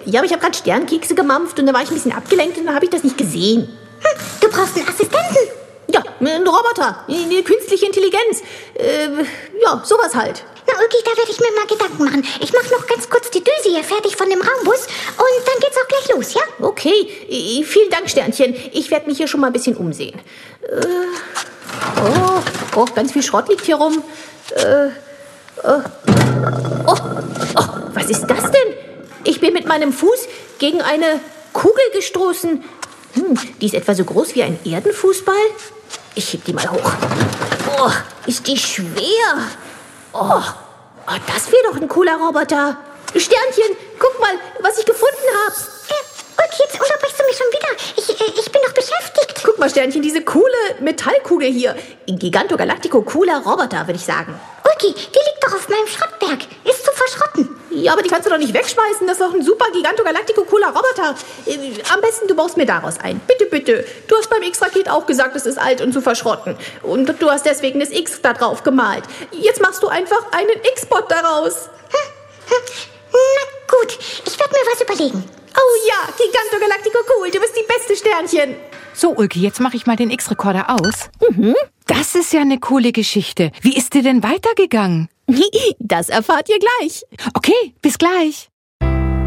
Ja, aber ich habe gerade Sternkekse gemampft und da war ich ein bisschen abgelenkt und dann habe ich das nicht gesehen. Du brauchst einen Assistenten. Ja, ein Roboter, eine künstliche Intelligenz. Ja, sowas halt. Na, Ulki, da werde ich mir mal Gedanken machen. Ich mache noch ganz kurz die Düse hier fertig von dem Raumbus und dann geht's auch gleich los, ja? Okay, vielen Dank, Sternchen. Ich werde mich hier schon mal ein bisschen umsehen. Oh, ganz viel Schrott liegt hier rum. Was ist das denn? Ich bin mit meinem Fuß gegen eine Kugel gestoßen. Die ist etwa so groß wie ein Erdenfußball. Ich heb die mal hoch. Oh, ist die schwer. Oh, das wäre doch ein cooler Roboter. Sternchen, guck mal, was ich gefunden habe. Ulki, jetzt unterbrichst du mich schon wieder. Ich bin doch beschäftigt. Guck mal, Sternchen, diese coole Metallkugel hier. Giganto Galactico, cooler Roboter, würde ich sagen. Ulki, die liegt doch auf meinem Schrottberg. Ist zu verschrotten. Ja, aber die kannst du doch nicht wegschmeißen. Das ist doch ein super Giganto Galactico cooler Roboter. Am besten, du baust mir daraus ein. Bitte, bitte. Du hast beim X-Raket auch gesagt, es ist alt und zu verschrotten. Und du hast deswegen das X da drauf gemalt. Jetzt machst du einfach einen X-Bot daraus. Na gut, ich werde mir was überlegen. Oh ja, Giganto Galactico cool. Du bist die beste, Sternchen. So, Ulki, jetzt mache ich mal den X-Rekorder aus. Das ist ja eine coole Geschichte. Wie ist dir denn weitergegangen? Das erfahrt ihr gleich. Okay, bis gleich.